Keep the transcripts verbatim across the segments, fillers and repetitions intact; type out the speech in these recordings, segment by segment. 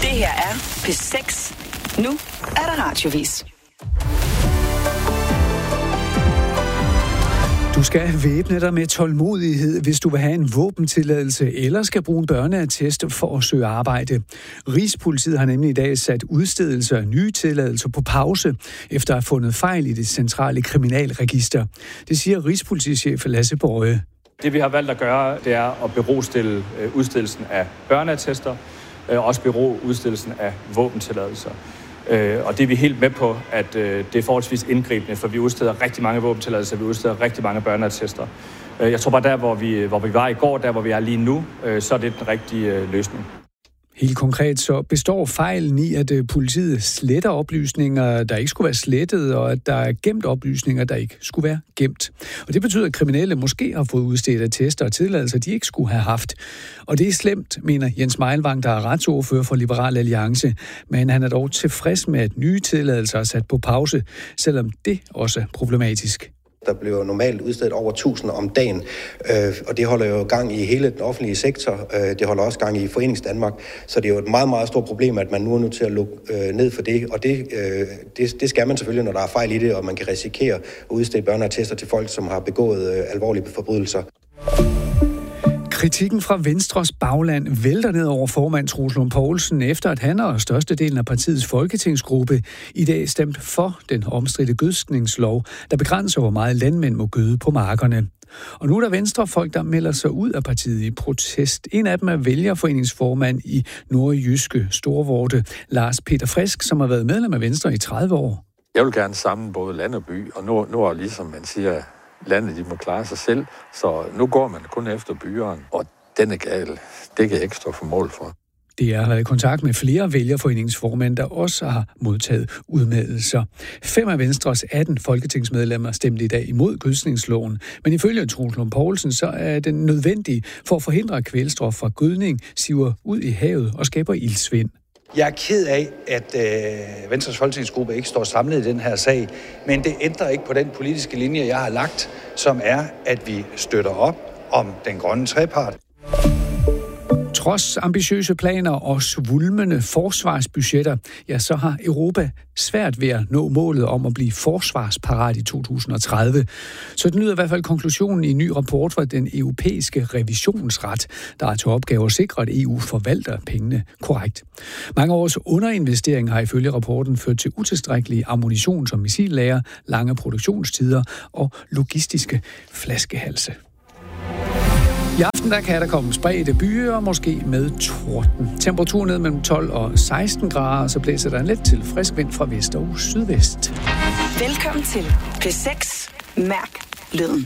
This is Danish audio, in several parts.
Det her er P seks. Nu er der radiovis. Du skal væbne dig med tålmodighed, hvis du vil have en våbentilladelse eller skal bruge en børneattest for at søge arbejde. Rigspolitiet har nemlig i dag sat udstedelse af nye tilladelser på pause, efter at have fundet fejl i det centrale kriminalregister. Det siger Rigspolitichef Lasse Boje. Det vi har valgt at gøre, det er at berostille udstedelsen af børneattester, og også bero udstedelsen af våbentilladelser. Og det er vi helt med på, at det er forholdsvis indgribende, for vi udsteder rigtig mange våbentilladelser, vi udsteder rigtig mange børneattester. Jeg tror bare der, hvor vi, hvor vi var i går, der hvor vi er lige nu, så er det den rigtige løsning. Helt konkret så består fejlen i, at politiet sletter oplysninger, der ikke skulle være slettet, og at der er gemt oplysninger, der ikke skulle være gemt. Og det betyder, at kriminelle måske har fået udstedt attester og tilladelser, de ikke skulle have haft. Og det er slemt, mener Jens Meilvang, der er retsordfører for Liberal Alliance. Men han er dog tilfreds med, at nye tilladelser er sat på pause, selvom det også er problematisk. Der bliver normalt udstedt over tusind om dagen, øh, og det holder jo gang i hele den offentlige sektor. Øh, det holder også gang i Forenings Danmark, så det er jo et meget, meget stort problem, at man nu er nødt til at lukke øh, ned for det. Og det, øh, det, det skal man selvfølgelig, når der er fejl i det, og man kan risikere at udstede børneattester til folk, som har begået øh, alvorlige forbrydelser. Kritikken fra Venstres bagland vælter ned over formand Troels Lund Poulsen, efter at han og størstedelen af partiets folketingsgruppe i dag stemt for den omstridte gødskningslov, der begrænser, hvor meget landmænd må gøde på markerne. Og nu er der Venstrefolk, der melder sig ud af partiet i protest. En af dem er vælgerforeningsformand i Nordjyske Storvorte, Lars Peter Frisk, som har været medlem af Venstre i tredive år. Jeg vil gerne samle både land og by, og nu, nu er ligesom man siger, landet de må klare sig selv, så nu går man kun efter byeren, og den er gal. Det kan jeg ikke stå for mål for. Det er været i kontakt med flere vælgerforeningsformænd, der også har modtaget udmeldelser. Fem af Venstres atten folketingsmedlemmer stemte i dag imod gødskningsloven, men ifølge Troels Lund Poulsen, så er den nødvendig for at forhindre, at kvælstof fra gødning siver ud i havet og skaber iltsvind. Jeg er ked af, at øh, Venstres folketingsgruppe ikke står samlet i den her sag, men det ændrer ikke på den politiske linje, jeg har lagt, som er, at vi støtter op om den grønne trepart. Trods ambitiøse planer og svulmende forsvarsbudgetter, ja, så har Europa svært ved at nå målet om at blive forsvarsparat i to tusind og tredive. Så den lyder i hvert fald konklusionen i en ny rapport fra den europæiske revisionsret, der er til opgave at sikre, at E U forvalter pengene korrekt. Mange års underinvestering har ifølge rapporten ført til utilstrækkelige ammunitions- og missillager, lange produktionstider og logistiske flaskehalse. I aften der kan der komme spredte byer, måske med torden. Temperaturen ned mellem tolv og seksten grader, og så blæser der en let til frisk vind fra vest og sydvest. Velkommen til P seks. Mærk lyden.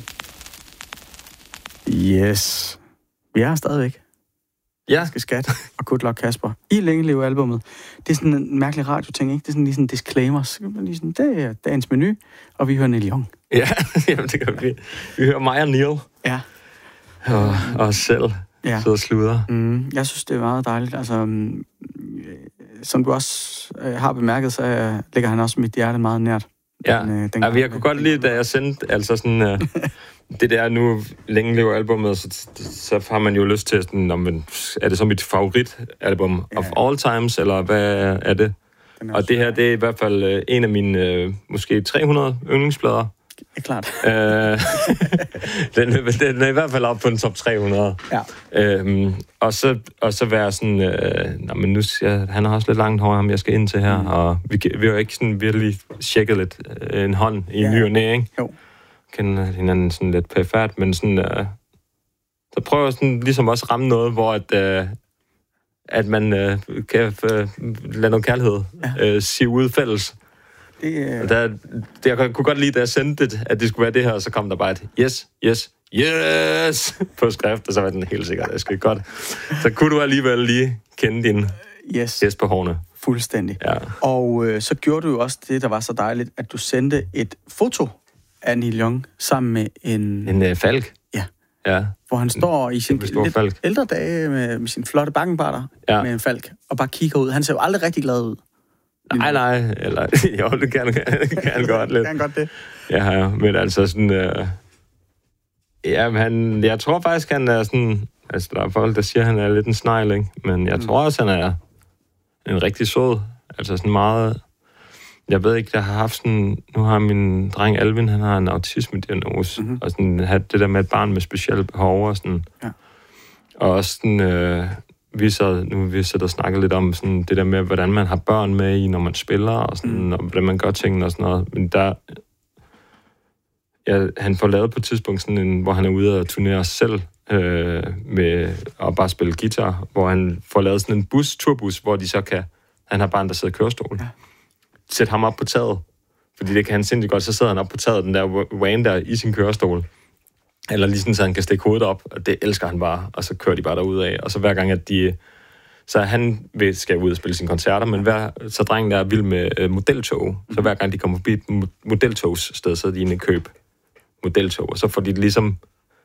Yes. Vi er stadigvæk. Ja. Skal skat og Good Luck Kasper. I Længe Leve albumet. Det er sådan en mærkelig radioting, ikke? Det er sådan lige sådan en disclaimer. Så kan man lige sådan, det er dagens menu, og vi hører Neil Young. Ja, jamen, det kan vi. Vi hører mig og Neil. Ja. Og os selv. Ja. Så sluder. Mm, jeg synes, det er meget dejligt. Altså, um, som du også øh, har bemærket, så øh, ligger han også mit hjerte meget nært. Ja, den, øh, den ja jeg kunne godt lide, da jeg sendte altså sådan, øh, det der nu Længe Lever albumet, så, så har man jo lyst til sådan, om man, er det så mit favoritalbum ja. of all times, eller hvad er det? Og det her, det er i hvert fald øh, en af mine øh, måske tre hundrede yndlingsplader. Det er klart. øh, den, den er i hvert fald op på den top tre hundrede. Ja. Øhm, og, så, og så være sådan, øh, nå, men nu skal jeg, han har også lidt langt hår, ham jeg skal ind til her, mm. og vi, vi har jo ikke sådan virkelig tjekket lidt øh, en hånd i ja. ny og næ, ikke? Jo. Kender hinanden sådan lidt perfekt, men sådan, øh, så prøver jeg sådan ligesom også ramme noget, hvor at, øh, at man øh, kan øh, lade noget kærlighed ja. øh, sige ud fælles. Det, øh... der, det, jeg kunne godt lide, da jeg sendte det, at det skulle være det her, og så kom der bare et yes, yes, yes på skrift, og så var den helt sikkert, det skulle godt. Så kunne du alligevel lige kende din yes. yes på hårene. Fuldstændig. Ja. Og øh, så gjorde du jo også det, der var så dejligt, at du sendte et foto af Neil Young sammen med en... En øh, falk? Ja. Ja. Hvor han står i sin lidt falk. ældre dage med, med sin flotte bakkenbarter ja. med en falk, og bare kigger ud. Han ser jo aldrig rigtig glad ud. Nej, nej, eller jo, det kan, kan han godt lidt. Kan han godt det? Ja, ja, men altså sådan... Øh, ja, men han... Jeg tror faktisk, han er sådan... Altså, der er folk, der siger, at han er lidt en snegl, ikke? Men jeg mm. tror også, han er... en rigtig sød. Altså sådan meget... Jeg ved ikke, jeg har haft sådan... Nu har min dreng Alvin, han har en autisme-diagnose. Mm-hmm. Og sådan det der med et barn med specielle behov og sådan... Ja. Og også sådan... Øh, vi så, nu vi sidder og snakker lidt om sådan det der med, hvordan man har børn med i, når man spiller, og sådan, mm. og hvordan man gør tingene og sådan noget. Men der... Ja, han får lavet på et tidspunkt sådan en, hvor han er ude og turnere selv øh, med at bare spille guitar, hvor han får lavet sådan en bus, turbus, hvor de så kan... Han har barn, der sidder i kørestolen. Ja. Sæt ham op på taget, fordi det kan han sindssygt godt. Så sidder han op på taget, den der van der i sin kørestol. Eller lige sådan, så han kan stikke hovedet op, og det elsker han bare. Og så kører de bare derudad. Og så hver gang, at de... Så han vil, skal ud og spille sine koncerter, men hver, så drengen der er vild med øh, modeltog. Mm-hmm. Så hver gang de kommer forbi et modeltogssted, så er de inde i køb modeltog. Og så får de ligesom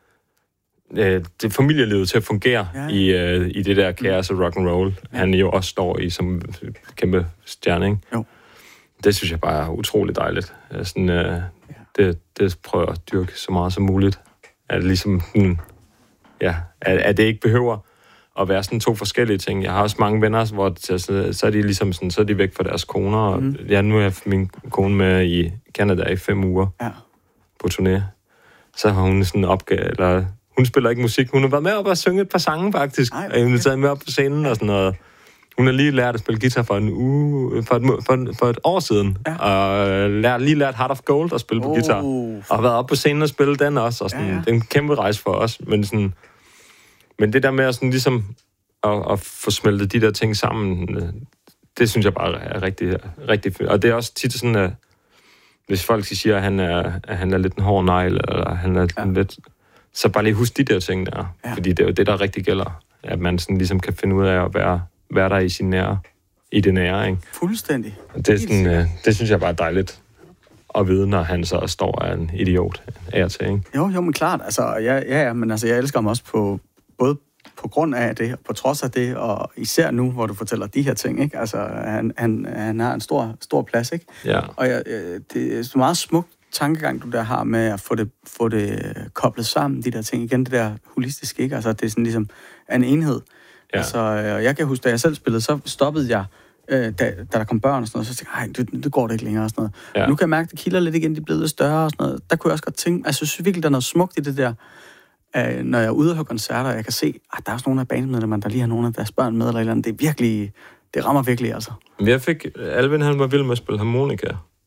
øh, det familielivet til at fungere ja, ja. i, øh, i det der kaos og rock and roll. Ja. Han jo også står i som kæmpe stjerne, ikke? Jo. Det synes jeg bare er utroligt dejligt. Sådan, øh, ja. det, det prøver jeg at dyrke så meget som muligt. At ligesom, hmm, ja, at, at det ikke behøver at være sådan to forskellige ting. Jeg har også mange venner, hvor så, så er de ligesom sådan, så er de væk fra deres koner. Og, mm. ja, nu har jeg min kone med i Canada i fem uger ja. på turné. Så har hun sådan opgave, eller hun spiller ikke musik. Hun har været med op og synge et par sange faktisk. Ej, okay. Hun har taget med op på scenen og sådan noget. Hun har lige lært at spille guitar for en uge, for et, for et, for et år siden, ja. og lært, lige lært Heart of Gold at spille oh. på guitar, og har været oppe på scenen og spille den også, og sådan, ja, ja. det er en kæmpe rejse for os, men sådan, men det der med at sådan ligesom at, at få smeltet de der ting sammen, det synes jeg bare er rigtig, rigtig fedt, og det er også tit sådan, at hvis folk siger, at han er, at han er lidt en hård negl, eller han er ja. lidt, så bare lige husk de der ting der, ja. fordi det er jo det, der rigtig gælder, at man sådan ligesom kan finde ud af at være være der i sin nære, i det nære, ikke? Fuldstændig. Det, er sådan, øh, det synes jeg bare er dejligt at vide, når han så står af en idiot af og til, ikke? Jo, jo, men klart. Altså, ja, ja, ja, men altså, jeg elsker ham også på, både på grund af det, og på trods af det, og især nu, hvor du fortæller de her ting, ikke? Altså, han, han, han har en stor, stor plads, ikke? Ja. Og jeg, det er så meget smukt tankegang, du der har med at få det, få det koblet sammen, de der ting. Igen, det der holistiske, ikke? Altså, det er sådan ligesom en enhed. Ja. Altså, jeg kan huske, da jeg selv spillede, så stoppede jeg, øh, da, da der kom børn og sådan noget, så tænkte jeg, nej, det, det går det ikke længere og sådan noget. Ja. Nu kan jeg mærke, at det kilder lidt igen, de er blevet lidt større og sådan noget. Der kunne jeg også godt tænke, altså jeg synes virkelig, der er noget smukt i det der, øh, når jeg er ude og høre koncerter, og jeg kan se, at der er også nogle af bandmedlemmerne, der lige har nogle af deres børn med, eller eller andet. Det er virkelig, det rammer virkelig, altså. Jeg fik, Alvin, han var vild med at spille harmonika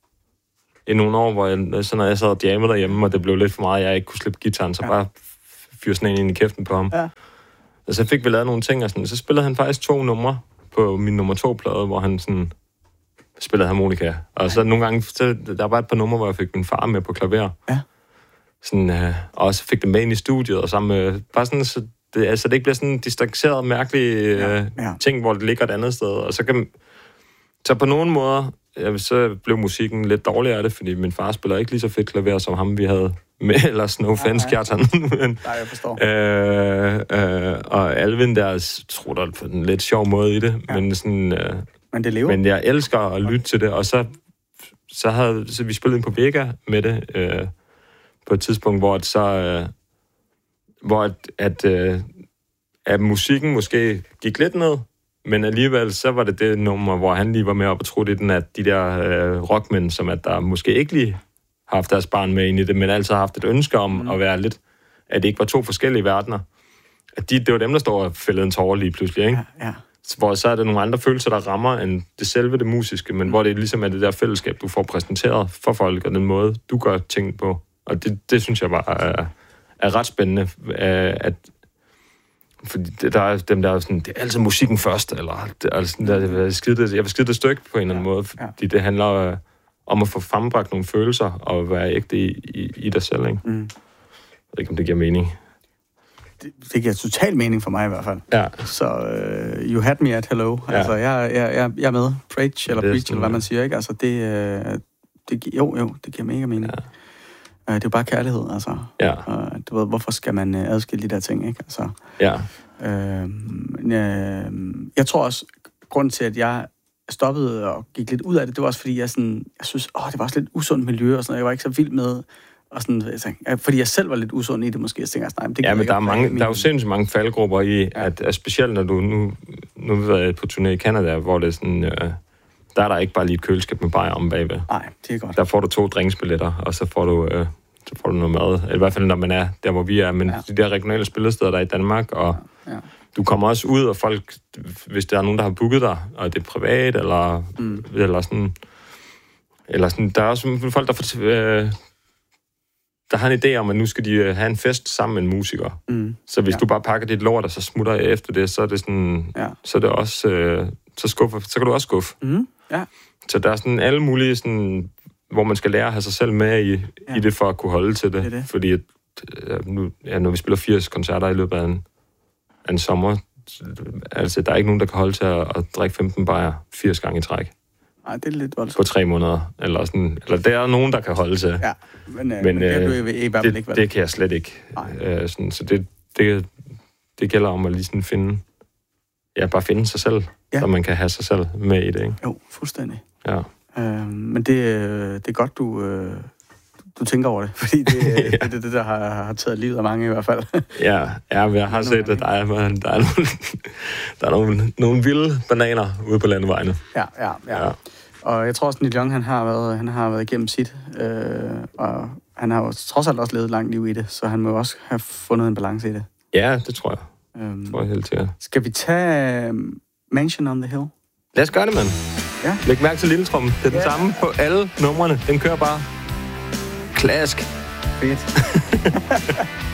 i nogle år, hvor jeg, så når jeg sad og jammede derhjemme, og det blev lidt for meget, jeg ikke kunne slippe gitaren, så ja. bare fyre sådan en ind i kæften på ham. Ja. Og så fik vi lavet nogle ting, og sådan, så spillede han faktisk to numre på min nummer to-plade, hvor han sådan spillede harmonika. Og så nogle gange, så, der var et par numre, hvor jeg fik min far med på klaver. Ja. Sådan, øh, og så fik det med ind i studiet, og sammen med, bare sådan, så det, altså, det ikke bliver sådan en distanceret, mærkelig øh, ja. Ja. ting, hvor det ligger et andet sted. Og så kan, så på nogle måder, ja, så blev musikken lidt dårligere af det, fordi min far spiller ikke lige så fedt klaver, som ham, vi havde med, eller no offense, Kjartan. Nej, jeg forstår. Øh, øh, og Alvin der trutter på en lidt sjov måde i det, ja. men sådan... Øh, men det lever. Men jeg elsker at lytte til det, og så, så havde så vi spillet på Vega med det, øh, på et tidspunkt, hvor at så... Øh, hvor at, at, øh, at musikken måske gik lidt ned, men alligevel så var det det nummer, hvor han lige var med op og troede i den, at de der øh, rockmænd, som at der måske ikke lige har haft deres barn med ind i det, men altid har haft et ønske om mm. at være lidt, at det ikke var to forskellige verdener. At de, det var dem, der står og fældede en tårer lige pludselig, ikke? Ja, ja. Hvor så er der nogle andre følelser, der rammer end det selve det musiske, men mm. hvor det ligesom er det der fællesskab, du får præsenteret for folk, og den måde, du gør ting på. Og det, det synes jeg bare er, er ret spændende, at fordi der er dem, der er sådan, det er altid musikken først, eller det er sådan, der, jeg vil skide det, jeg vil skide det stykke på en eller anden ja, måde, fordi ja. det handler øh, om at få frembragt nogle følelser, og være ægte i, i, i dig selv, ikke? Mm. Jeg ved ikke, om det giver mening. Det, det giver total mening for mig i hvert fald. Ja. Så uh, you had me at hello. Ja. Altså, jeg, jeg, jeg, jeg er med. Preach eller preach, sådan, eller hvad man siger, ikke? Altså, det, uh, det, jo, jo, det giver mega mening. Ja. Uh, det er jo bare kærlighed, altså. Ja. Uh, du ved, hvorfor skal man uh, adskille de der ting, ikke? Altså, ja. Uh, uh, jeg tror også, grund til, at jeg stoppede og gik lidt ud af det, det var også, fordi jeg sådan, jeg synes, åh, det var også lidt usundt miljø og sådan noget. Jeg var ikke så vild med Og sådan, jeg tænkte, fordi jeg selv var lidt usund i det måske. Jeg tænkte, nej, men det ja, men der er, mange, min... der er jo sindssygt mange faldgrupper i, ja. at, at specielt når du nu... Nu har vi været på turné i Canada, hvor det er sådan... Øh, der er der ikke bare lige et køleskab med bajer om bagved. Nej, det er godt. Der får du to drinksbilletter, og så får du... Øh, så får du noget mad. I hvert fald, når man er der, hvor vi er. Men ja. de der regionale spillesteder, der er i Danmark, og ja. Ja. du kommer også ud, og folk... Hvis der er nogen, der har booket dig, og det er privat, eller, mm. eller sådan... Eller sådan... Der er også folk, der får... Øh, der har en idé om, at nu skal de have en fest sammen med en musiker. Mm. Så hvis ja. du bare pakker dit lort, og så smutter jeg efter det, så er det sådan... Ja. Så er det også... Øh, så, skuffer, så kan du også skuffe. Mm. Ja. Så der er sådan alle mulige... Sådan, hvor man skal lære at have sig selv med i, ja. i det, for at kunne holde til det. det, det. Fordi at, nu, ja, når vi spiller firs koncerter i løbet af en, af en sommer, altså der er ikke nogen, der kan holde til at, at drikke femten bajer firs gange i træk. Nej, det er lidt voldsomt. På tre måneder. Eller, sådan, eller der er nogen, der kan holde til. Ja, men, øh, men, men det, øh, du i hvert fald det, ikke været. Det kan jeg slet ikke. Øh, sådan, så det, det, det gælder om at lige sådan finde, ja, bare finde sig selv, ja. så man kan have sig selv med i det, ikke? Jo, fuldstændig. Ja. Øh, men det, det er godt, du, øh, du tænker over det, fordi det er ja. det, det, der har, har taget livet af mange i hvert fald. ja, ja, jeg har set, at der er, der er, nogle, der er nogle, nogle vilde bananer ude på landevejene. Ja, ja, ja. ja. Og jeg tror også, at Neil Young, han har været, han har været igennem sit, øh, og han har jo trods alt også levet et langt liv i det, så han må jo også have fundet en balance i det. Ja, det tror jeg. Øhm, det tror jeg helt sikkert. Skal vi tage uh, Mansion on the Hill? Lad os gøre det, mand. Ja. Læg mærke til lille trommen. Det er den yeah. samme på alle numrene. Den kører bare klask. Fedt.